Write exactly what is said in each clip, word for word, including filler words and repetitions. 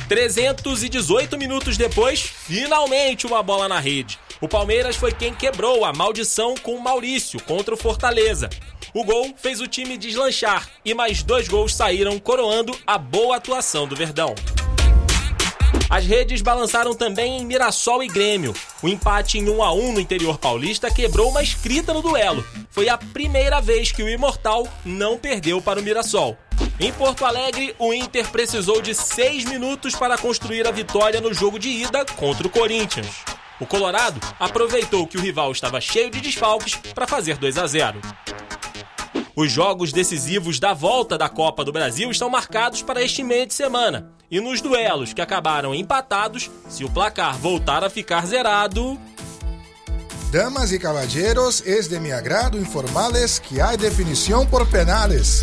trezentos e dezoito minutos depois, finalmente uma bola na rede. O Palmeiras foi quem quebrou a maldição com o Maurício contra o Fortaleza. O gol fez o time deslanchar e mais dois gols saíram coroando a boa atuação do Verdão. As redes balançaram também em Mirassol e Grêmio. O empate em um a um no interior paulista quebrou uma escrita no duelo. Foi a primeira vez que o Imortal não perdeu para o Mirassol. Em Porto Alegre, o Inter precisou de seis minutos para construir a vitória no jogo de ida contra o Corinthians. O Colorado aproveitou que o rival estava cheio de desfalques para fazer dois a zero. Os jogos decisivos da volta da Copa do Brasil estão marcados para este meio de semana. E nos duelos que acabaram empatados, se o placar voltar a ficar zerado... Damas y caballeros, es de mi agrado informarles que hay definición por penales.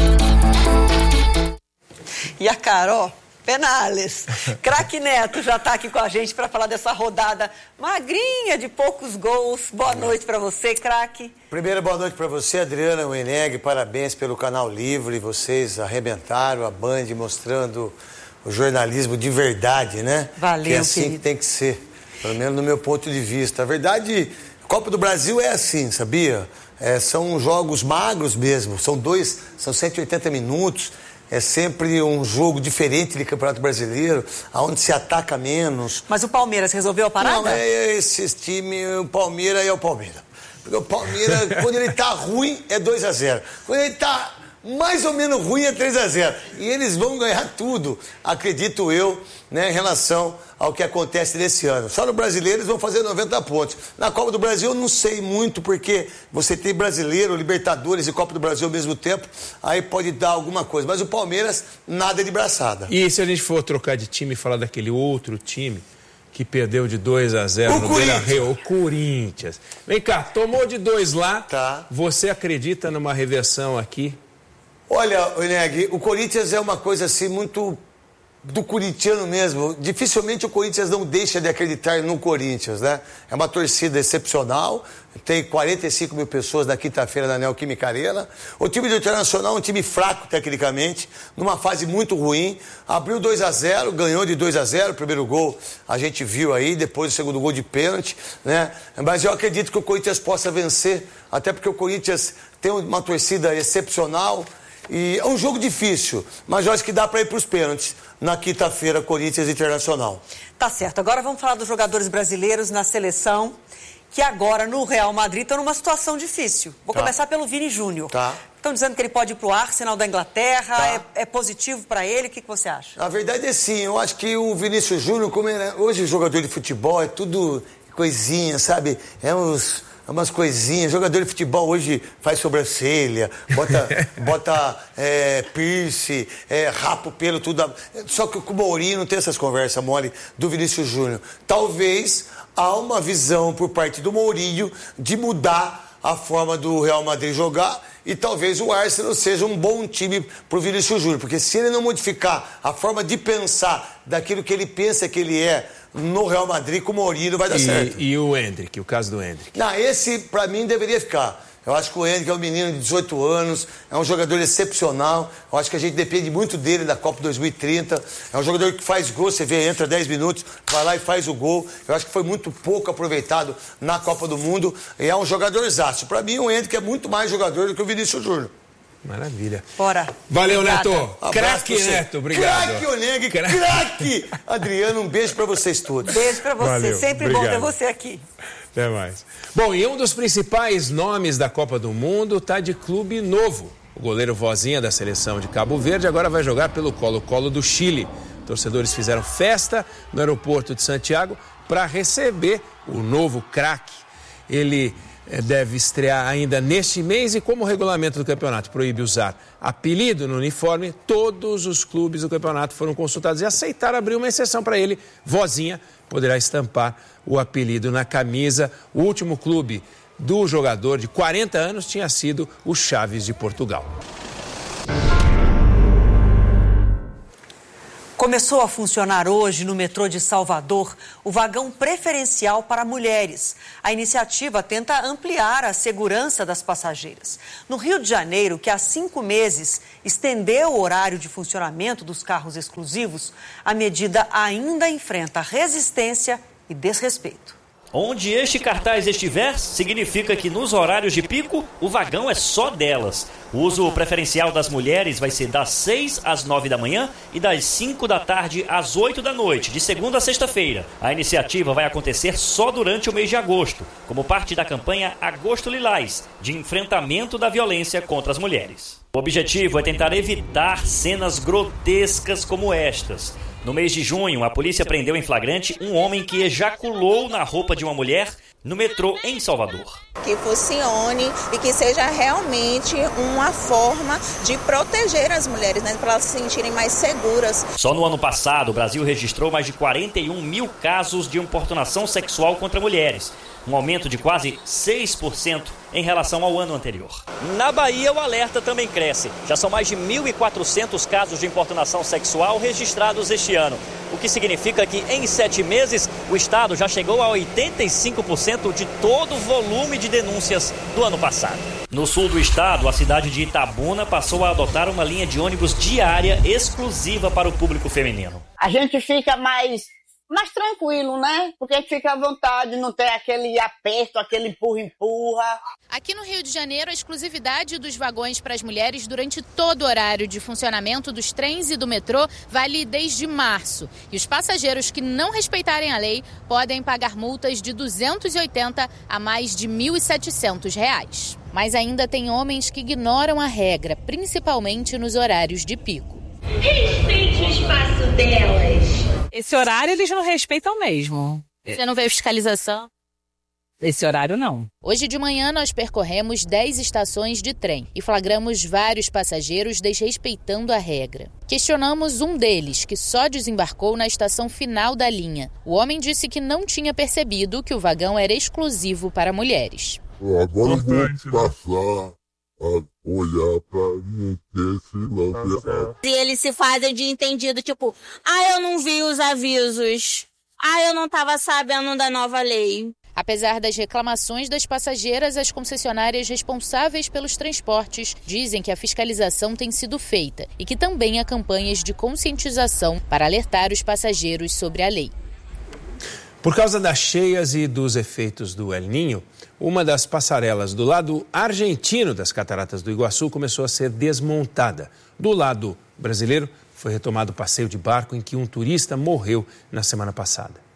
E a Carol, penales. Craque Neto já está aqui com a gente para falar dessa rodada magrinha de poucos gols. Boa noite para você, craque. Primeiro, boa noite para você, Adriana Weneg. Parabéns pelo Canal Livre. Vocês arrebentaram a Band mostrando o jornalismo de verdade, né? Valeu, que é assim querido. que tem que ser, pelo menos no meu ponto de vista. A verdade, a Copa do Brasil é assim, sabia? É, são jogos magros mesmo, são dois, são cento e oitenta minutos. É sempre um jogo diferente de Campeonato Brasileiro, onde se ataca menos. Mas o Palmeiras resolveu a parada? Não, é esse time, o Palmeiras é o Palmeiras. Porque o Palmeiras, quando ele tá ruim, é dois a zero. Quando ele tá mais ou menos ruim, é três a zero. E eles vão ganhar tudo, acredito eu, né, em relação ao que acontece nesse ano. Só no Brasileiro eles vão fazer noventa pontos. Na Copa do Brasil eu não sei muito, porque você tem Brasileiro, Libertadores e Copa do Brasil ao mesmo tempo, aí pode dar alguma coisa. Mas o Palmeiras, nada de braçada. E se a gente for trocar de time e falar daquele outro time que perdeu de dois a zero o no Beira-Rio, o Corinthians. Vem cá, tomou de dois lá, tá. Você acredita numa reversão aqui? Olha, Weneg, o Corinthians é uma coisa assim muito do corintiano mesmo. Dificilmente o Corinthians não deixa de acreditar no Corinthians, né? É uma torcida excepcional, tem quarenta e cinco mil pessoas na quinta-feira na Neoquímica Arena. O time do Internacional é um time fraco tecnicamente, numa fase muito ruim. Abriu dois a zero, ganhou de dois a zero, o primeiro gol a gente viu aí, depois o segundo gol de pênalti, né? Mas eu acredito que o Corinthians possa vencer, até porque o Corinthians tem uma torcida excepcional. E é um jogo difícil, mas eu acho que dá para ir para os pênaltis na quinta-feira, Corinthians Internacional. Tá certo. Agora vamos falar dos jogadores brasileiros na seleção, que agora no Real Madrid estão numa situação difícil. Vou tá. começar pelo Vini Júnior. Tá. Estão dizendo que ele pode ir para o Arsenal da Inglaterra, tá. é, é positivo para ele, o que, que você acha? A verdade é sim, eu acho que o Vinícius Júnior, como ele é, hoje jogador de futebol, é tudo coisinha, sabe? É uns... umas coisinhas, jogador de futebol hoje faz sobrancelha, bota, bota é, piercing, é, rapa o pelo, tudo. Só que com o Mourinho não tem essas conversas mole do Vinícius Júnior. Talvez há uma visão por parte do Mourinho de mudar a forma do Real Madrid jogar e talvez o Arsenal seja um bom time para o Vinícius Júnior, porque se ele não modificar a forma de pensar daquilo que ele pensa que ele é no Real Madrid, com o Mourinho vai dar e, certo. E o Endrick, o caso do Endrick? Não, esse para mim deveria ficar. Eu acho que o Endrick é um menino de dezoito anos, é um jogador excepcional. Eu acho que a gente depende muito dele da Copa dois mil e trinta. É um jogador que faz gol, você vê, entra dez minutos, vai lá e faz o gol. Eu acho que foi muito pouco aproveitado na Copa do Mundo. E é um jogador exato. Para mim, o Endrick é muito mais jogador do que o Vinícius Júnior. Maravilha. Bora. Valeu, Obrigada. Neto. Craque, Neto. Obrigado. Craque, Oneg. Craque. Adriano, um beijo pra vocês todos. Beijo pra você. Valeu. Sempre Obrigado. bom ter você aqui. Até mais. Bom, e um dos principais nomes da Copa do Mundo tá de clube novo. O goleiro Vozinha da seleção de Cabo Verde agora vai jogar pelo Colo-Colo do Chile. Torcedores fizeram festa no aeroporto de Santiago para receber o novo craque. Ele deve estrear ainda neste mês e, como o regulamento do campeonato proíbe usar apelido no uniforme, todos os clubes do campeonato foram consultados e aceitaram abrir uma exceção para ele. Vozinha poderá estampar o apelido na camisa. O último clube do jogador de quarenta anos tinha sido o Chaves de Portugal. Começou a funcionar hoje no metrô de Salvador o vagão preferencial para mulheres. A iniciativa tenta ampliar a segurança das passageiras. No Rio de Janeiro, que há cinco meses estendeu o horário de funcionamento dos carros exclusivos, a medida ainda enfrenta resistência e desrespeito. Onde este cartaz estiver, significa que nos horários de pico, o vagão é só delas. O uso preferencial das mulheres vai ser das seis às nove da manhã e das cinco da tarde às oito da noite, de segunda a sexta-feira. A iniciativa vai acontecer só durante o mês de agosto, como parte da campanha Agosto Lilás, de enfrentamento da violência contra as mulheres. O objetivo é tentar evitar cenas grotescas como estas. No mês de junho, a polícia prendeu em flagrante um homem que ejaculou na roupa de uma mulher no metrô em Salvador. Que funcione e que seja realmente uma forma de proteger as mulheres, né, para elas se sentirem mais seguras. Só no ano passado, o Brasil registrou mais de quarenta e um mil casos de importunação sexual contra mulheres, um aumento de quase seis por cento em relação ao ano anterior. Na Bahia, o alerta também cresce. Já são mais de mil e quatrocentos casos de importunação sexual registrados este ano, o que significa que em sete meses o estado já chegou a oitenta e cinco por cento de todo o volume de denúncias do ano passado. No sul do estado, a cidade de Itabuna passou a adotar uma linha de ônibus diária exclusiva para o público feminino. A gente fica mais... mais tranquilo, né? Porque a gente fica à vontade, não tem aquele aperto, aquele empurra-empurra. Aqui no Rio de Janeiro, a exclusividade dos vagões para as mulheres durante todo o horário de funcionamento dos trens e do metrô vale desde março. E os passageiros que não respeitarem a lei podem pagar multas de duzentos e oitenta a mais de mil e setecentos reais. Mas ainda tem homens que ignoram a regra, principalmente nos horários de pico. Respeite o espaço delas. Esse horário eles não respeitam mesmo. Você não vê fiscalização? Esse horário não. Hoje de manhã nós percorremos dez estações de trem e flagramos vários passageiros desrespeitando a regra. Questionamos um deles, que só desembarcou na estação final da linha. O homem disse que não tinha percebido que o vagão era exclusivo para mulheres. Agora eu vou passar a olhar pra mim ter esse lance errado. Se eles se fazem de entendido, tipo, ah, eu não vi os avisos, ah, eu não tava sabendo da nova lei. Apesar das reclamações das passageiras, as concessionárias responsáveis pelos transportes dizem que a fiscalização tem sido feita e que também há campanhas de conscientização para alertar os passageiros sobre a lei. Por causa das cheias e dos efeitos do El Niño, uma das passarelas do lado argentino das Cataratas do Iguaçu começou a ser desmontada. Do lado brasileiro, foi retomado o passeio de barco em que um turista morreu na semana passada.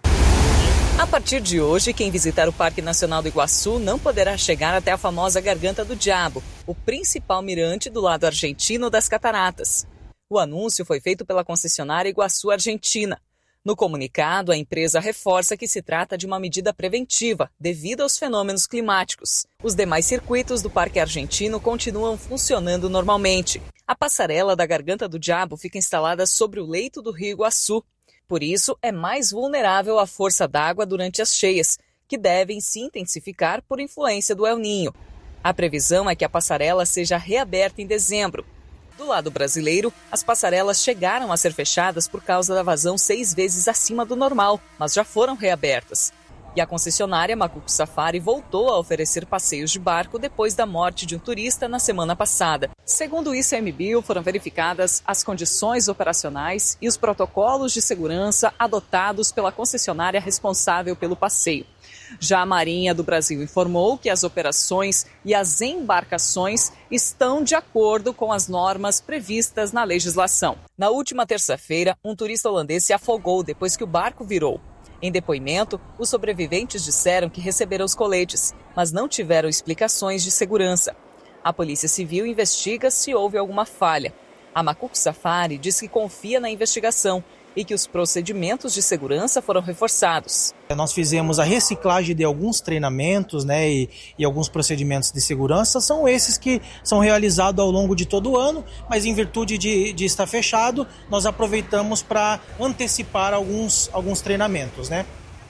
A partir de hoje, quem visitar o Parque Nacional do Iguaçu não poderá chegar até a famosa Garganta do Diabo, o principal mirante do lado argentino das cataratas. O anúncio foi feito pela concessionária Iguaçu Argentina. No comunicado, a empresa reforça que se trata de uma medida preventiva, devido aos fenômenos climáticos. Os demais circuitos do Parque Argentino continuam funcionando normalmente. A passarela da Garganta do Diabo fica instalada sobre o leito do Rio Iguaçu. Por isso, é mais vulnerável à força d'água durante as cheias, que devem se intensificar por influência do El Niño. A previsão é que a passarela seja reaberta em dezembro. Do lado brasileiro, as passarelas chegaram a ser fechadas por causa da vazão seis vezes acima do normal, mas já foram reabertas. E a concessionária Macuco Safari voltou a oferecer passeios de barco depois da morte de um turista na semana passada. Segundo o I C M B I, foram verificadas as condições operacionais e os protocolos de segurança adotados pela concessionária responsável pelo passeio. Já a Marinha do Brasil informou que as operações e as embarcações estão de acordo com as normas previstas na legislação. Na última terça-feira, um turista holandês se afogou depois que o barco virou. Em depoimento, os sobreviventes disseram que receberam os coletes, mas não tiveram explicações de segurança. A Polícia Civil investiga se houve alguma falha. A Macuco Safari diz que confia na investigação e que os procedimentos de segurança foram reforçados. Nós fizemos a reciclagem de alguns treinamentos, né, e, e alguns procedimentos de segurança, são esses que são realizados ao longo de todo o ano, mas em virtude de, de estar fechado, nós aproveitamos para antecipar alguns, alguns treinamentos, né?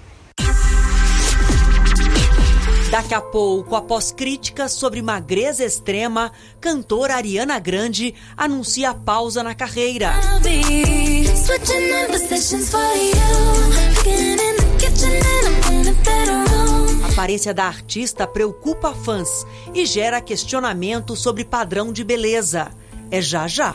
Daqui a pouco, após críticas sobre magreza extrema, cantora Ariana Grande anuncia pausa na carreira. A aparência da artista preocupa fãs e gera questionamento sobre padrão de beleza. É já já.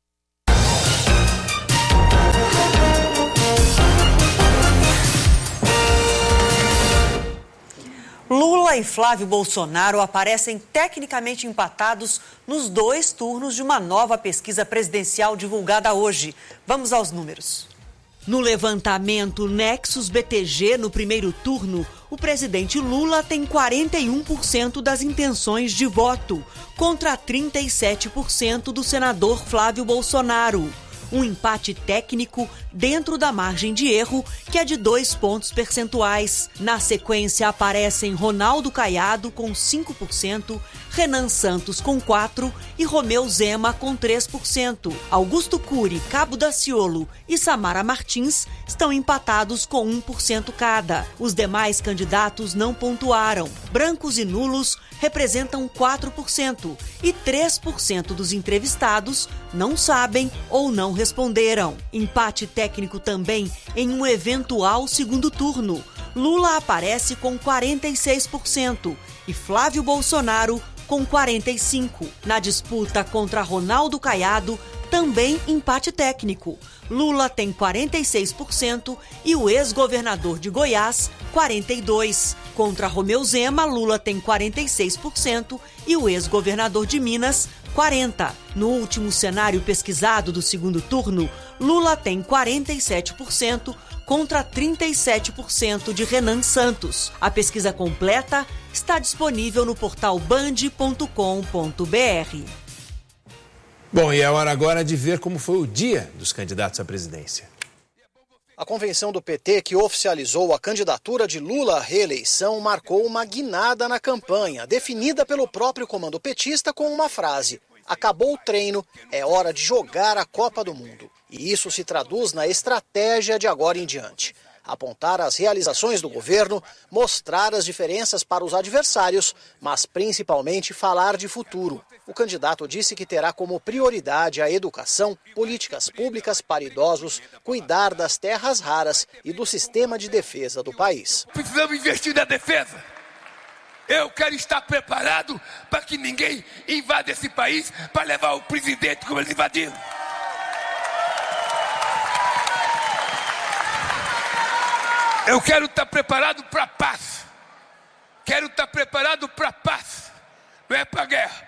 Lula e Flávio Bolsonaro aparecem tecnicamente empatados nos dois turnos de uma nova pesquisa presidencial divulgada hoje. Vamos aos números. No levantamento Nexus B T G, no primeiro turno, o presidente Lula tem quarenta e um por cento das intenções de voto, contra trinta e sete por cento do senador Flávio Bolsonaro. Um empate técnico dentro da margem de erro, que é de dois pontos percentuais. Na sequência aparecem Ronaldo Caiado com cinco por cento, Renan Santos com quatro por cento e Romeu Zema com três por cento. Augusto Cury, Cabo Daciolo e Samara Martins estão empatados com um por cento cada. Os demais candidatos não pontuaram. Brancos e nulos representam quatro por cento e três por cento dos entrevistados não sabem ou não responderam. Empate técnico também em um eventual segundo turno. Lula aparece com quarenta e seis por cento e Flávio Bolsonaro com quarenta e cinco por cento. Na disputa contra Ronaldo Caiado, também empate técnico. Lula tem quarenta e seis por cento e o ex-governador de Goiás, quarenta e dois por cento. Contra Romeu Zema, Lula tem quarenta e seis por cento e o ex-governador de Minas, quarenta por cento. No último cenário pesquisado do segundo turno, Lula tem quarenta e sete por cento contra trinta e sete por cento de Renan Santos. A pesquisa completa está disponível no portal band ponto com ponto br. Bom, e é hora agora de ver como foi o dia dos candidatos à presidência. A convenção do P T, que oficializou a candidatura de Lula à reeleição, marcou uma guinada na campanha, definida pelo próprio comando petista com uma frase: acabou o treino, é hora de jogar a Copa do Mundo. E isso se traduz na estratégia de agora em diante. Apontar as realizações do governo, mostrar as diferenças para os adversários, mas principalmente falar de futuro. O candidato disse que terá como prioridade a educação, políticas públicas para idosos, cuidar das terras raras e do sistema de defesa do país. Precisamos investir na defesa. Eu quero estar preparado para que ninguém invada esse país para levar o presidente como eles invadiram. Eu quero estar preparado para a paz. Quero estar preparado para a paz. Não é para a guerra.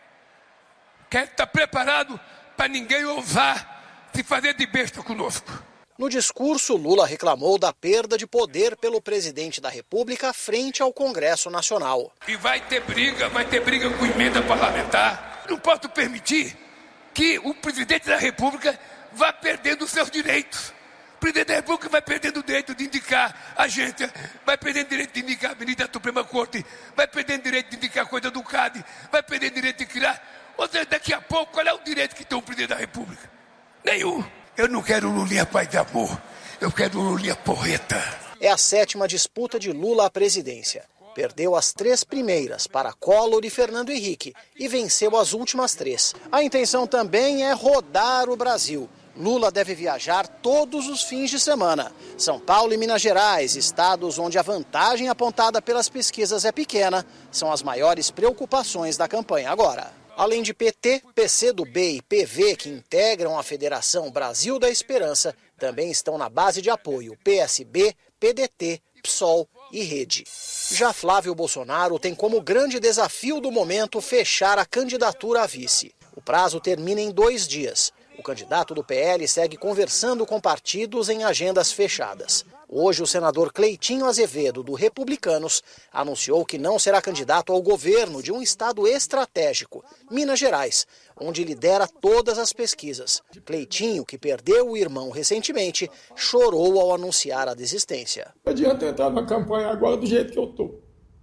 Quero estar preparado para ninguém ousar se fazer de besta conosco. No discurso, Lula reclamou da perda de poder pelo presidente da República frente ao Congresso Nacional. E vai ter briga, vai ter briga com emenda parlamentar. Não posso permitir que o presidente da República vá perdendo os seus direitos. O presidente da República vai perdendo o direito de indicar agência, vai perdendo o direito de indicar a ministra da Suprema Corte, vai perdendo o direito de indicar coisa do C A D, vai perdendo o direito de criar. Ou seja, daqui a pouco, qual é o direito que tem o presidente da República? Nenhum. Eu não quero Lulinha paz e amor, eu quero Lulinha porreta. É a sétima disputa de Lula à presidência. Perdeu as três primeiras para Collor e Fernando Henrique e venceu as últimas três. A intenção também é rodar o Brasil. Lula deve viajar todos os fins de semana. São Paulo e Minas Gerais, estados onde a vantagem apontada pelas pesquisas é pequena, são as maiores preocupações da campanha agora. Além de P T, P C do B e P V, que integram a Federação Brasil da Esperança, também estão na base de apoio P S B, P D T, PSOL e Rede. Já Flávio Bolsonaro tem como grande desafio do momento fechar a candidatura a vice. O prazo termina em dois dias. O candidato do P L segue conversando com partidos em agendas fechadas. Hoje, o senador Cleitinho Azevedo, do Republicanos, anunciou que não será candidato ao governo de um estado estratégico, Minas Gerais, onde lidera todas as pesquisas. Cleitinho, que perdeu o irmão recentemente, chorou ao anunciar a desistência. Não adianta eu entrar na campanha agora do jeito que eu estou.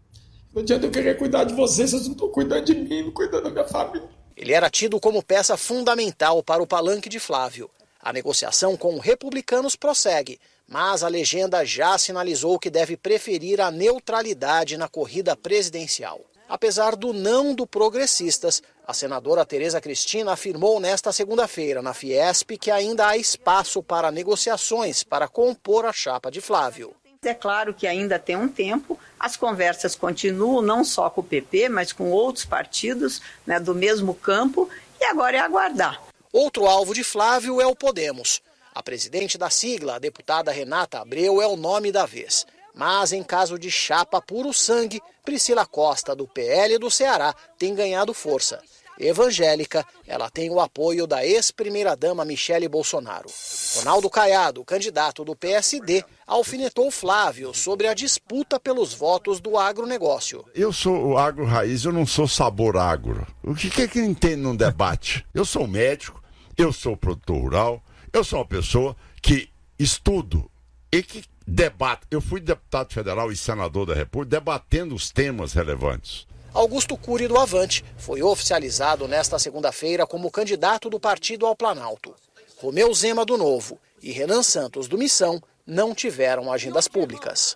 Não adianta eu querer cuidar de vocês, vocês não estão cuidando de mim, não cuidando da minha família. Ele era tido como peça fundamental para o palanque de Flávio. A negociação com Republicanos prossegue, mas a legenda já sinalizou que deve preferir a neutralidade na corrida presidencial. Apesar do não do Progressistas, A senadora Tereza Cristina afirmou nesta segunda-feira na Fiesp que ainda há espaço para negociações para compor a chapa de Flávio. É claro que ainda tem um tempo, as conversas continuam não só com o P P, mas com outros partidos, né, do mesmo campo, e agora é aguardar. Outro alvo de Flávio é o Podemos. A presidente da sigla, a deputada Renata Abreu, é o nome da vez. Mas em caso de chapa puro sangue, Priscila Costa, do P L do Ceará, tem ganhado força. Evangélica, ela tem o apoio da ex-primeira-dama Michele Bolsonaro. Ronaldo Caiado, candidato do P S D, alfinetou Flávio sobre a disputa pelos votos do agronegócio. Eu sou o agro raiz, eu não sou sabor agro. O que é que entende num debate? Eu sou médico, eu sou produtor rural, eu sou uma pessoa que estudo e que debato. Eu fui deputado federal e senador da República debatendo os temas relevantes. Augusto Cury do Avante foi oficializado nesta segunda-feira como candidato do partido ao Planalto. Romeu Zema do Novo e Renan Santos do Missão não tiveram agendas públicas.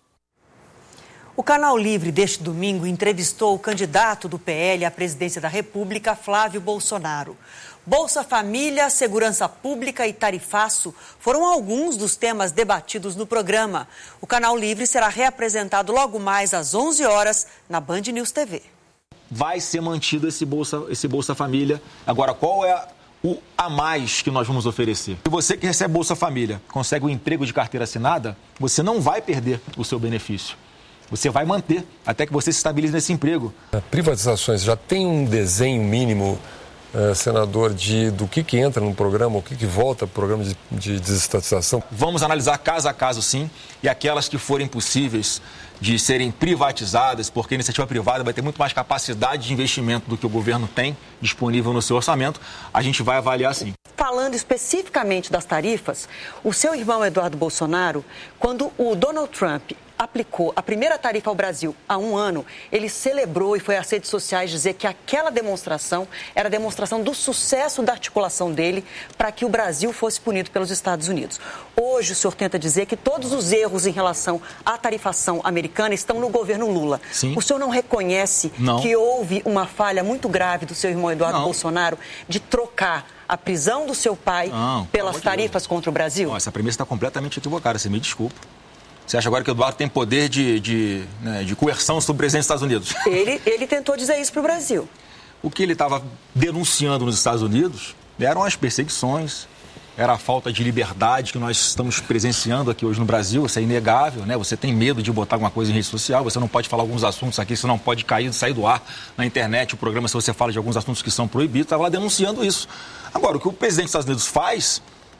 O Canal Livre deste domingo entrevistou o candidato do P L à presidência da República, Flávio Bolsonaro. Bolsa Família, segurança pública e tarifaço foram alguns dos temas debatidos no programa. O Canal Livre será reapresentado logo mais às onze horas na Band News T V. Vai ser mantido esse Bolsa, esse Bolsa Família. Agora, qual é o a mais que nós vamos oferecer? Se você que recebe Bolsa Família consegue um emprego de carteira assinada, você não vai perder o seu benefício. Você vai manter até que você se estabilize nesse emprego. Privatizações já tem um desenho mínimo, uh, senador, de, do que, que entra no programa, o que, que volta para o programa de, de desestatização? Vamos analisar caso a caso, sim, e aquelas que forem possíveis de serem privatizadas, porque a iniciativa privada vai ter muito mais capacidade de investimento do que o governo tem disponível no seu orçamento, a gente vai avaliar sim. Falando especificamente das tarifas, o seu irmão Eduardo Bolsonaro, quando o Donald Trump aplicou a primeira tarifa ao Brasil há um ano, ele celebrou e foi às redes sociais dizer que aquela demonstração era a demonstração do sucesso da articulação dele para que o Brasil fosse punido pelos Estados Unidos. Hoje o senhor tenta dizer que todos os erros em relação à tarifação americana estão no governo Lula. Sim. O senhor não reconhece não. que houve uma falha muito grave do seu irmão Eduardo não. Bolsonaro de trocar a prisão do seu pai não, pelas tarifas contra o Brasil? Não, essa premissa está completamente equivocada, você me desculpa. Você acha agora que o Eduardo tem poder de, de, né, de coerção sobre o presidente dos Estados Unidos? Ele, ele tentou dizer isso para o Brasil. O que ele estava denunciando nos Estados Unidos eram as perseguições, era a falta de liberdade que nós estamos presenciando aqui hoje no Brasil. Isso é inegável, né? Você tem medo de botar alguma coisa em rede social, você não pode falar alguns assuntos aqui, você não pode cair, sair do ar na internet, o programa, se você fala de alguns assuntos que são proibidos, estava lá denunciando isso. Agora, o que o presidente dos Estados Unidos faz,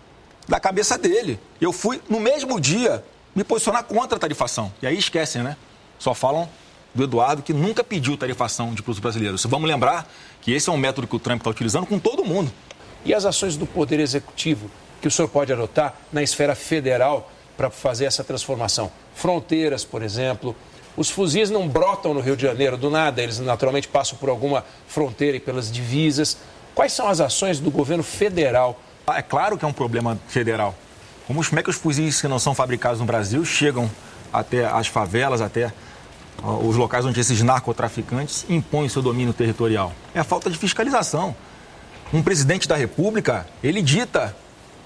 da cabeça dele. Eu fui, no mesmo dia, me posicionar contra a tarifação. E aí esquecem, né? Só falam do Eduardo, que nunca pediu tarifação de produtos brasileiros. Vamos lembrar que esse é um método que o Trump está utilizando com todo mundo. E as ações do Poder Executivo que o senhor pode adotar na esfera federal para fazer essa transformação? Fronteiras, por exemplo. Os fuzis não brotam no Rio de Janeiro do nada, eles naturalmente passam por alguma fronteira e pelas divisas. Quais são as ações do governo federal? É claro que é um problema federal. Como, como é que os fuzis que não são fabricados no Brasil chegam até as favelas, até uh, os locais onde esses narcotraficantes impõem seu domínio territorial? É a falta de fiscalização. Um presidente da República, ele dita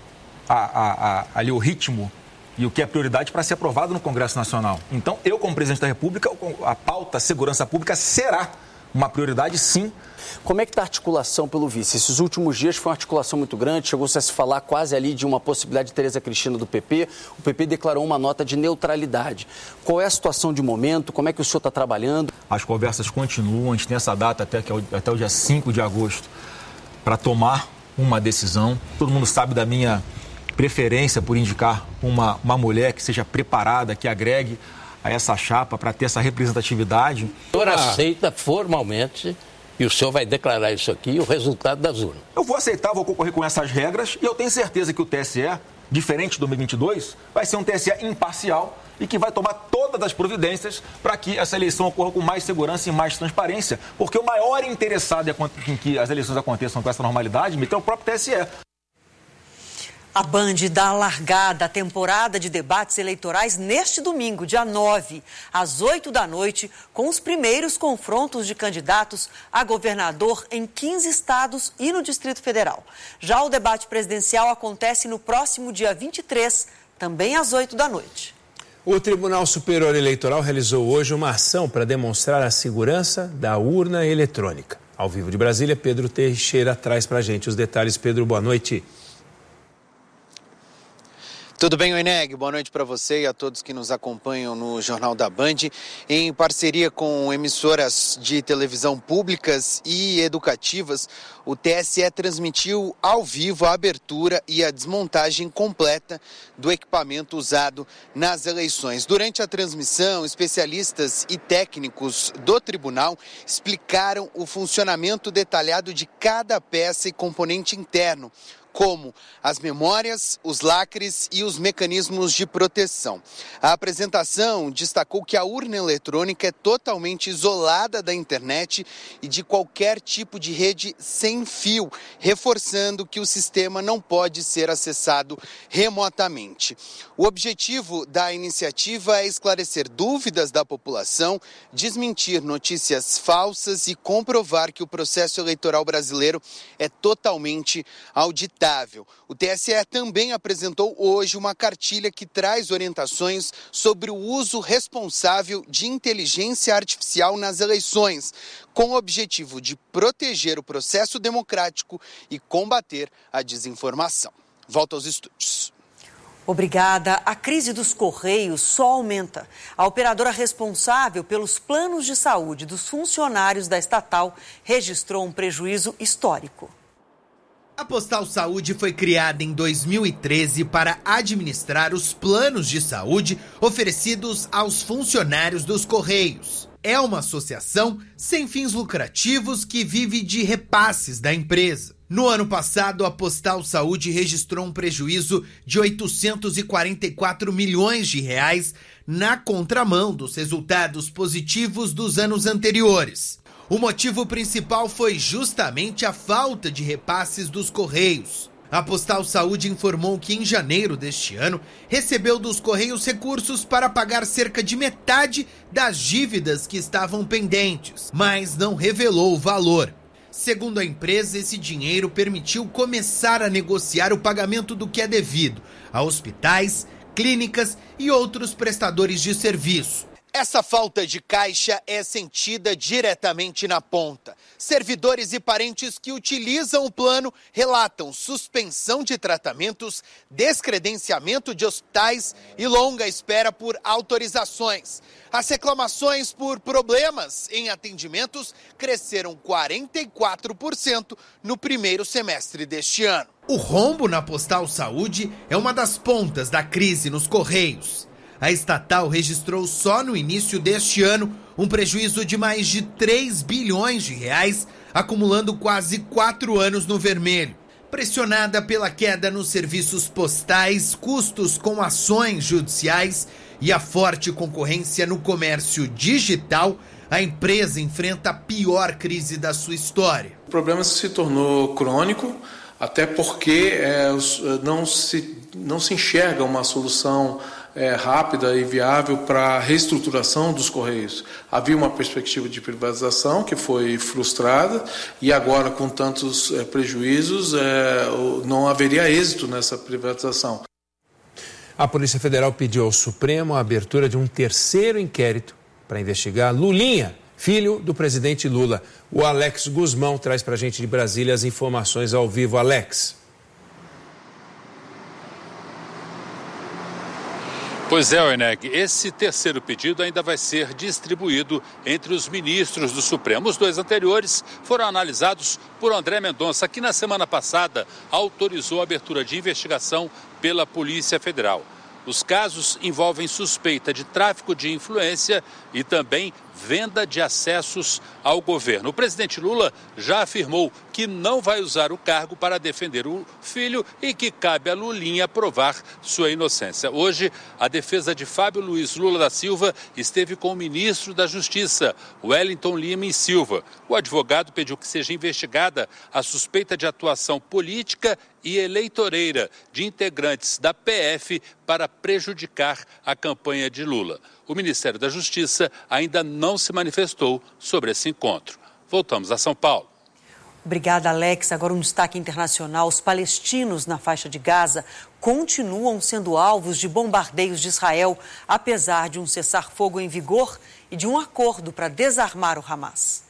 a, a, a, ali o ritmo e o que é prioridade para ser aprovado no Congresso Nacional. Então, eu, como presidente da República, a pauta segurança pública será uma prioridade, sim. Como é que está a articulação pelo vice? Esses últimos dias foi uma articulação muito grande, chegou-se a se falar quase ali de uma possibilidade de Tereza Cristina do P P. O P P declarou uma nota de neutralidade. Qual é a situação de momento? Como é que o senhor está trabalhando? As conversas continuam, a gente tem essa data até, que é o, até o dia cinco de agosto para tomar uma decisão. Todo mundo sabe da minha preferência por indicar uma, uma mulher que seja preparada, que agregue a essa chapa para ter essa representatividade. O senhor aceita formalmente, e o senhor vai declarar isso aqui, o resultado das urnas? Eu vou aceitar, vou concorrer com essas regras e eu tenho certeza que o T S E, diferente do dois mil e vinte e dois, vai ser um T S E imparcial e que vai tomar todas as providências para que essa eleição ocorra com mais segurança e mais transparência. Porque o maior interessado em que as eleições aconteçam com essa normalidade é o próprio T S E. A Band dá largada à temporada de debates eleitorais neste domingo, dia nove, às oito da noite, com os primeiros confrontos de candidatos a governador em quinze estados e no Distrito Federal. Já o debate presidencial acontece no próximo dia vinte e três, também às oito da noite. O Tribunal Superior Eleitoral realizou hoje uma ação para demonstrar a segurança da urna eletrônica. Ao vivo de Brasília, Pedro Teixeira traz para a gente os detalhes. Pedro, boa noite. Tudo bem, Oineg? Boa noite para você e a todos que nos acompanham no Jornal da Band. Em parceria com emissoras de televisão públicas e educativas, o T S E transmitiu ao vivo a abertura e a desmontagem completa do equipamento usado nas eleições. Durante a transmissão, especialistas e técnicos do tribunal explicaram o funcionamento detalhado de cada peça e componente interno, como as memórias, os lacres e os mecanismos de proteção. A apresentação destacou que a urna eletrônica é totalmente isolada da internet e de qualquer tipo de rede sem fio, reforçando que o sistema não pode ser acessado remotamente. O objetivo da iniciativa é esclarecer dúvidas da população, desmentir notícias falsas e comprovar que o processo eleitoral brasileiro é totalmente auditável. O T S E também apresentou hoje uma cartilha que traz orientações sobre o uso responsável de inteligência artificial nas eleições, com o objetivo de proteger o processo democrático e combater a desinformação. Volto aos estúdios. Obrigada. A crise dos Correios só aumenta. A operadora responsável pelos planos de saúde dos funcionários da estatal registrou um prejuízo histórico. A Postal Saúde foi criada em dois mil e treze para administrar os planos de saúde oferecidos aos funcionários dos Correios. É uma associação sem fins lucrativos que vive de repasses da empresa. No ano passado, a Postal Saúde registrou um prejuízo de oitocentos e quarenta e quatro milhões de reais na contramão dos resultados positivos dos anos anteriores. O motivo principal foi justamente a falta de repasses dos Correios. A Postal Saúde informou que em janeiro deste ano recebeu dos Correios recursos para pagar cerca de metade das dívidas que estavam pendentes, mas não revelou o valor. Segundo a empresa, esse dinheiro permitiu começar a negociar o pagamento do que é devido a hospitais, clínicas e outros prestadores de serviço. Essa falta de caixa é sentida diretamente na ponta. Servidores e parentes que utilizam o plano relatam suspensão de tratamentos, descredenciamento de hospitais e longa espera por autorizações. As reclamações por problemas em atendimentos cresceram quarenta e quatro por cento no primeiro semestre deste ano. O rombo na Postal Saúde é uma das pontas da crise nos Correios. A estatal registrou só no início deste ano um prejuízo de mais de três bilhões de reais, acumulando quase quatro anos no vermelho. Pressionada pela queda nos serviços postais, custos com ações judiciais e a forte concorrência no comércio digital, a empresa enfrenta a pior crise da sua história. O problema se tornou crônico, até porque é, não, se, não se enxerga uma solução É, rápida e viável para a reestruturação dos Correios. Havia uma perspectiva de privatização que foi frustrada e agora, com tantos é, prejuízos, é, não haveria êxito nessa privatização. A Polícia Federal pediu ao Supremo a abertura de um terceiro inquérito para investigar Lulinha, filho do presidente Lula. O Alex Guzmão traz para a gente de Brasília as informações ao vivo. Alex. Pois é, Oineg, esse terceiro pedido ainda vai ser distribuído entre os ministros do Supremo. Os dois anteriores foram analisados por André Mendonça, que na semana passada autorizou a abertura de investigação pela Polícia Federal. Os casos envolvem suspeita de tráfico de influência e também venda de acessos ao governo. O presidente Lula já afirmou que não vai usar o cargo para defender o filho e que cabe a Lulinha provar sua inocência. Hoje, a defesa de Fábio Luiz Lula da Silva esteve com o ministro da Justiça, Wellington Lima e Silva. O advogado pediu que seja investigada a suspeita de atuação política e eleitoreira de integrantes da P F para prejudicar a campanha de Lula. O Ministério da Justiça ainda não se manifestou sobre esse encontro. Voltamos a São Paulo. Obrigada, Alex. Agora um destaque internacional. Os palestinos na faixa de Gaza continuam sendo alvos de bombardeios de Israel, apesar de um cessar-fogo em vigor e de um acordo para desarmar o Hamas.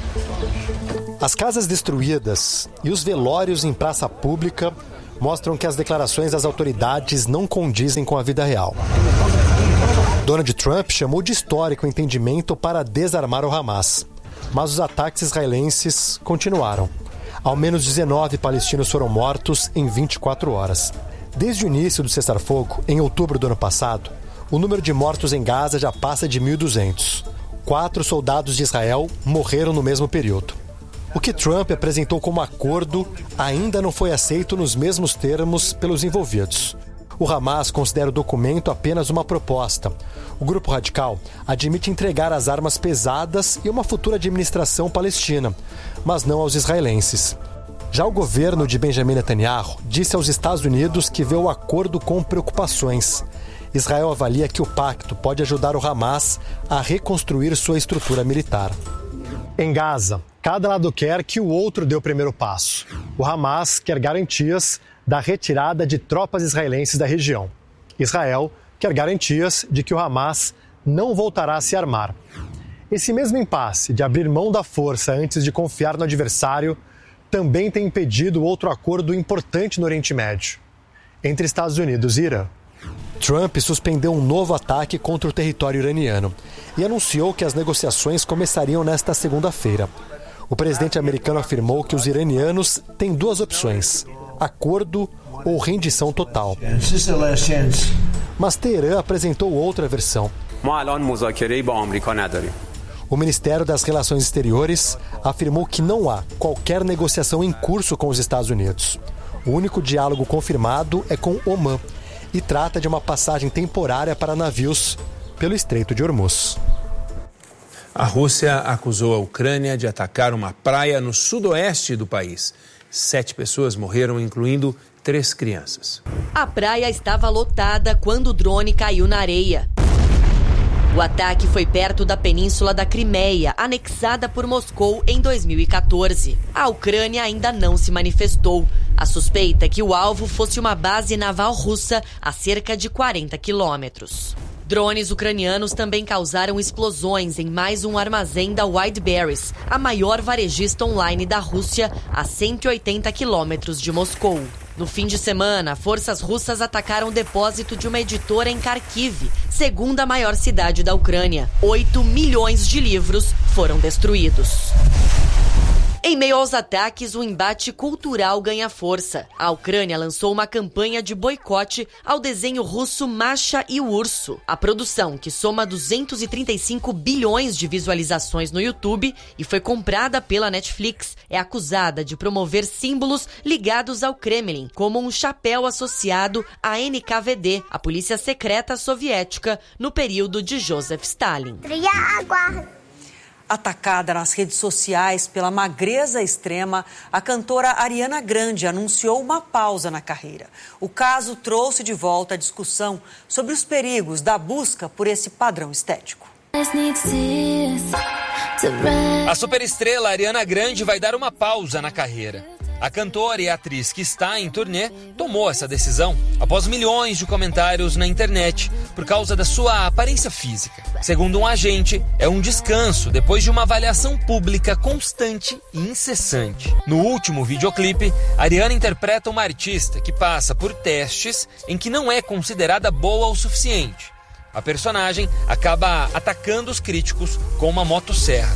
As casas destruídas e os velórios em praça pública mostram que as declarações das autoridades não condizem com a vida real. Donald Trump chamou de histórico o entendimento para desarmar o Hamas, mas os ataques israelenses continuaram. Ao menos dezenove palestinos foram mortos em vinte e quatro horas. Desde o início do cessar-fogo, em outubro do ano passado, o número de mortos em Gaza já passa de mil e duzentos. Quatro soldados de Israel morreram no mesmo período. O que Trump apresentou como acordo ainda não foi aceito nos mesmos termos pelos envolvidos. O Hamas considera o documento apenas uma proposta. O grupo radical admite entregar as armas pesadas e uma futura administração palestina, mas não aos israelenses. Já o governo de Benjamin Netanyahu disse aos Estados Unidos que vê o acordo com preocupações. Israel avalia que o pacto pode ajudar o Hamas a reconstruir sua estrutura militar. Em Gaza, cada lado quer que o outro dê o primeiro passo. O Hamas quer garantias da retirada de tropas israelenses da região. Israel quer garantias de que o Hamas não voltará a se armar. Esse mesmo impasse de abrir mão da força antes de confiar no adversário também tem impedido outro acordo importante no Oriente Médio, entre Estados Unidos e Irã. Trump suspendeu um novo ataque contra o território iraniano e anunciou que as negociações começariam nesta segunda-feira. O presidente americano afirmou que os iranianos têm duas opções: acordo ou rendição total. Mas Teherã apresentou outra versão. O Ministério das Relações Exteriores afirmou que não há qualquer negociação em curso com os Estados Unidos. O único diálogo confirmado é com Omã e trata de uma passagem temporária para navios pelo Estreito de Hormuz. A Rússia acusou a Ucrânia de atacar uma praia no sudoeste do país. Sete pessoas morreram, incluindo três crianças. A praia estava lotada quando o drone caiu na areia. O ataque foi perto da península da Crimeia, anexada por Moscou em dois mil e quatorze. A Ucrânia ainda não se manifestou. A suspeita é que o alvo fosse uma base naval russa a cerca de quarenta quilômetros. Drones ucranianos também causaram explosões em mais um armazém da Wildberries, a maior varejista online da Rússia, a cento e oitenta quilômetros de Moscou. No fim de semana, forças russas atacaram o depósito de uma editora em Kharkiv, segunda maior cidade da Ucrânia. Oito milhões de livros foram destruídos. Em meio aos ataques, o embate cultural ganha força. A Ucrânia lançou uma campanha de boicote ao desenho russo Masha e o Urso. A produção, que soma duzentos e trinta e cinco bilhões de visualizações no YouTube e foi comprada pela Netflix, é acusada de promover símbolos ligados ao Kremlin, como um chapéu associado à N K V D, a polícia secreta soviética, no período de Joseph Stalin. Atacada nas redes sociais pela magreza extrema, a cantora Ariana Grande anunciou uma pausa na carreira. O caso trouxe de volta a discussão sobre os perigos da busca por esse padrão estético. A superestrela Ariana Grande vai dar uma pausa na carreira. A cantora e atriz que está em turnê tomou essa decisão após milhões de comentários na internet por causa da sua aparência física. Segundo um agente, é um descanso depois de uma avaliação pública constante e incessante. No último videoclipe, Ariana interpreta uma artista que passa por testes em que não é considerada boa o suficiente. A personagem acaba atacando os críticos com uma motosserra.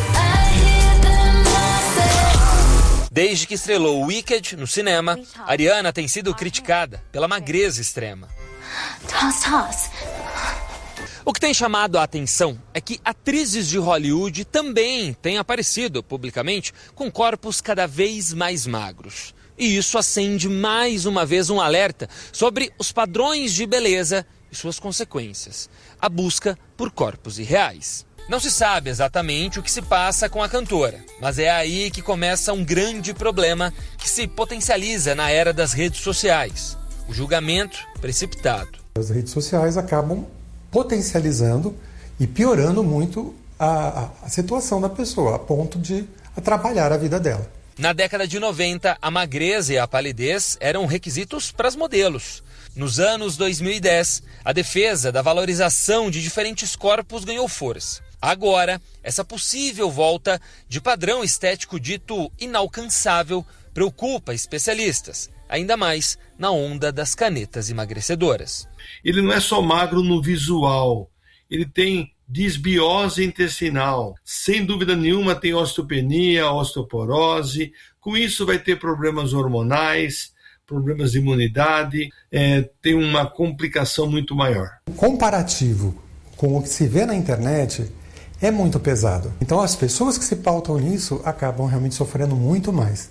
Desde que estrelou Wicked no cinema, Ariana tem sido criticada pela magreza extrema. O que tem chamado a atenção é que atrizes de Hollywood também têm aparecido publicamente com corpos cada vez mais magros. E isso acende mais uma vez um alerta sobre os padrões de beleza e suas consequências. A busca por corpos irreais. Não se sabe exatamente o que se passa com a cantora, mas é aí que começa um grande problema que se potencializa na era das redes sociais. O julgamento precipitado. As redes sociais acabam potencializando e piorando muito a, a, a situação da pessoa, a ponto de atrapalhar a vida dela. Na década de noventa, a magreza e a palidez eram requisitos para as modelos. Nos anos dois mil e dez, a defesa da valorização de diferentes corpos ganhou força. Agora, essa possível volta de padrão estético dito inalcançável preocupa especialistas, ainda mais na onda das canetas emagrecedoras. Ele não é só magro no visual, ele tem disbiose intestinal. Sem dúvida nenhuma tem osteopenia, osteoporose. Com isso vai ter problemas hormonais, problemas de imunidade, é, tem uma complicação muito maior. O comparativo com o que se vê na internet é muito pesado. Então as pessoas que se pautam nisso acabam realmente sofrendo muito mais.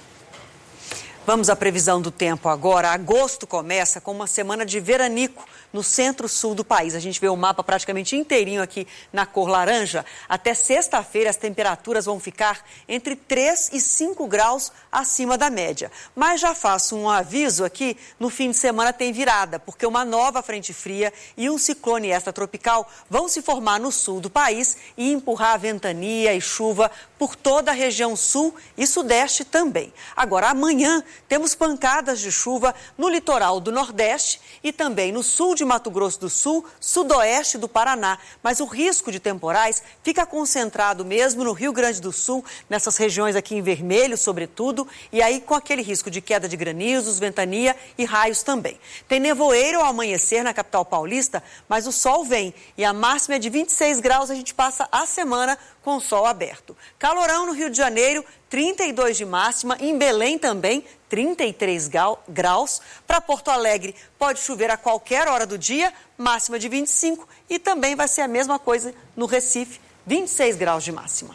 Vamos à previsão do tempo agora. Agosto começa com uma semana de veranico no centro-sul do país. A gente vê o mapa praticamente inteirinho aqui na cor laranja. Até sexta-feira as temperaturas vão ficar entre três e cinco graus acima da média. Mas já faço um aviso aqui, no fim de semana tem virada, porque uma nova frente fria e um ciclone extratropical vão se formar no sul do país e empurrar ventania e chuva por toda a região sul e sudeste também. Agora, amanhã temos pancadas de chuva no litoral do Nordeste e também no sul de Mato Grosso do Sul, sudoeste do Paraná. Mas o risco de temporais fica concentrado mesmo no Rio Grande do Sul, nessas regiões aqui em vermelho, sobretudo, e aí com aquele risco de queda de granizos, ventania e raios também. Tem nevoeiro ao amanhecer na capital paulista, mas o sol vem e a máxima é de vinte e seis graus, a gente passa a semana com o sol aberto. Calorão no Rio de Janeiro, trinta e dois de máxima, em Belém também, trinta e três graus. Para Porto Alegre, pode chover a qualquer hora do dia, máxima de vinte e cinco, e também vai ser a mesma coisa no Recife, vinte e seis graus de máxima.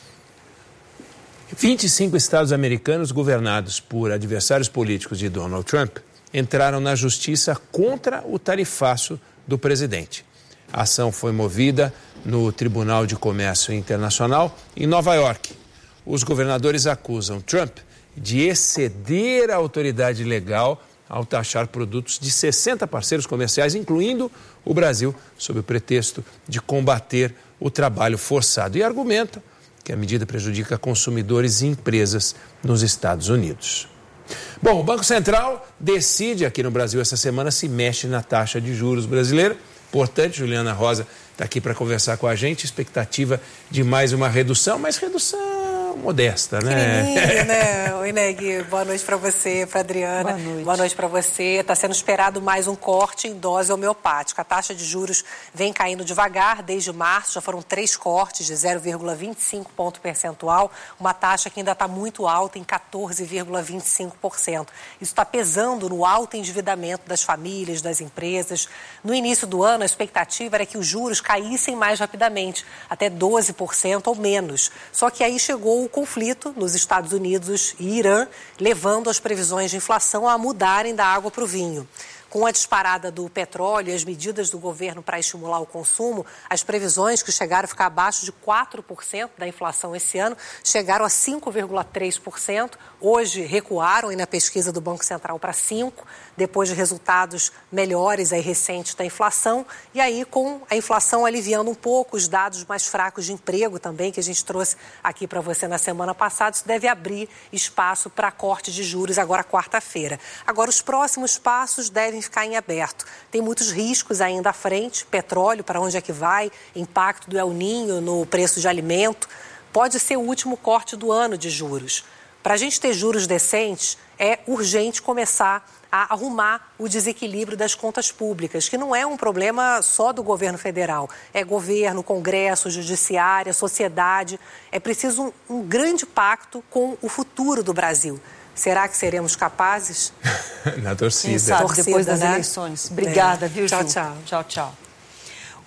vinte e cinco estados americanos governados por adversários políticos de Donald Trump entraram na justiça contra o tarifaço do presidente. A ação foi movida no Tribunal de Comércio Internacional em Nova York. Os governadores acusam Trump de exceder a autoridade legal ao taxar produtos de sessenta parceiros comerciais, incluindo o Brasil, sob o pretexto de combater o trabalho forçado. E argumentam que a medida prejudica consumidores e empresas nos Estados Unidos. Bom, o Banco Central decide aqui no Brasil essa semana se mexe na taxa de juros brasileira. Importante, Juliana Rosa está aqui para conversar com a gente. Expectativa de mais uma redução, mas redução modesta, né? né? Oi, Neg, boa noite para você, para Adriana. Boa noite. Boa noite para você. Está sendo esperado mais um corte em dose homeopática. A taxa de juros vem caindo devagar desde março. Já foram três cortes de zero vírgula vinte e cinco ponto percentual. Uma taxa que ainda está muito alta, em quatorze vírgula vinte e cinco por cento. Isso está pesando no alto endividamento das famílias, das empresas. No início do ano, a expectativa era que os juros caíssem mais rapidamente, até doze por cento ou menos. Só que aí chegou o conflito nos Estados Unidos e Irã, levando as previsões de inflação a mudarem da água para o vinho. Com a disparada do petróleo e as medidas do governo para estimular o consumo, as previsões que chegaram a ficar abaixo de quatro por cento da inflação esse ano chegaram a cinco vírgula três por cento. Hoje recuaram aí na pesquisa do Banco Central para cinco por cento, depois de resultados melhores aí recentes da inflação. E aí com a inflação aliviando um pouco, os dados mais fracos de emprego também, que a gente trouxe aqui para você na semana passada, isso deve abrir espaço para corte de juros agora quarta-feira. Agora, os próximos passos devem ficar em aberto. Tem muitos riscos ainda à frente, petróleo, para onde é que vai, impacto do El Niño no preço de alimento. Pode ser o último corte do ano de juros. Para a gente ter juros decentes, é urgente começar a arrumar o desequilíbrio das contas públicas, que não é um problema só do governo federal. É governo, Congresso, Judiciária, sociedade. É preciso um, um grande pacto com o futuro do Brasil. Será que seremos capazes? Na torcida. Quem sabe, torcida, depois das né? eleições. Obrigada, é. viu, Ju? Tchau, tchau. Tchau, tchau.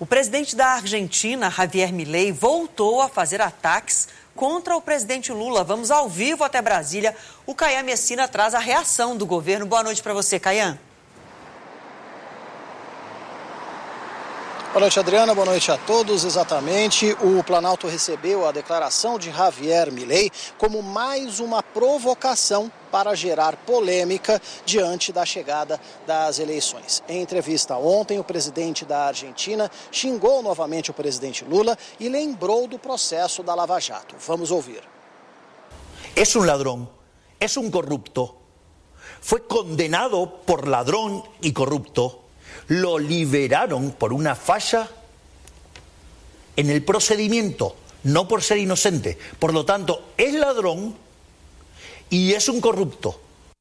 O presidente da Argentina, Javier Milei, voltou a fazer ataques contra o presidente Lula. Vamos ao vivo até Brasília. O Caian Messina traz a reação do governo. Boa noite para você, Caian. Boa noite, Adriana. Boa noite a todos. Exatamente, o Planalto recebeu a declaração de Javier Milei como mais uma provocação para gerar polêmica diante da chegada das eleições. Em entrevista ontem, o presidente da Argentina xingou novamente o presidente Lula e lembrou do processo da Lava Jato. Vamos ouvir. É um ladrão, é um corrupto. Foi condenado por ladrão e corrupto. Lo liberaron por una falla en el procedimiento, no por ser inocente. Por lo tanto, es ladrón y es un corrupto.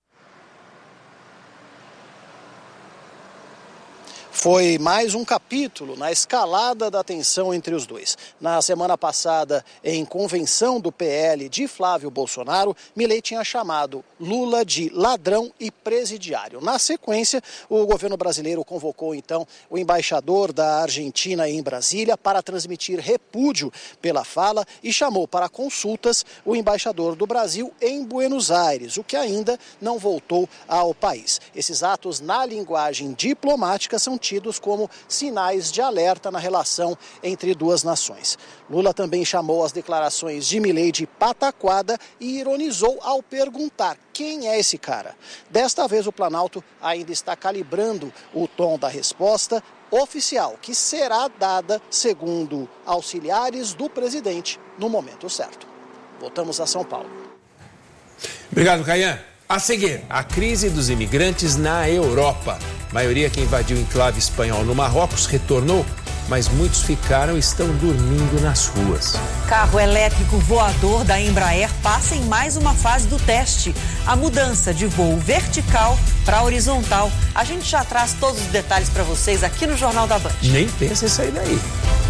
Foi mais um capítulo na escalada da tensão entre os dois. Na semana passada, em convenção do P L de Flávio Bolsonaro, Milei tinha chamado Lula de ladrão e presidiário. Na sequência, o governo brasileiro convocou, então, o embaixador da Argentina em Brasília para transmitir repúdio pela fala e chamou para consultas o embaixador do Brasil em Buenos Aires, o que ainda não voltou ao país. Esses atos, na linguagem diplomática, são tidos como sinais de alerta na relação entre duas nações. Lula também chamou as declarações de Milei de pataquada e ironizou ao perguntar quem é esse cara. Desta vez o Planalto ainda está calibrando o tom da resposta oficial, que será dada, segundo auxiliares do presidente, no momento certo. Voltamos a São Paulo. Obrigado, Caian. A seguir, a crise dos imigrantes na Europa. A maioria que invadiu o enclave espanhol no Marrocos retornou, mas muitos ficaram e estão dormindo nas ruas. Carro elétrico voador da Embraer passa em mais uma fase do teste. A mudança de voo vertical para horizontal. A gente já traz todos os detalhes para vocês aqui no Jornal da Band. Nem pensa em sair daí.